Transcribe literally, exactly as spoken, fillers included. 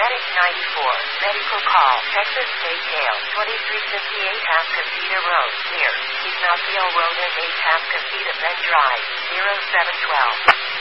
Medic ninety-four, medical call, Texas State Jail, twenty-three fifty-eight Tascasita Road, near Ignacio Road and eight Tascasita Bend Drive, zero seven one two.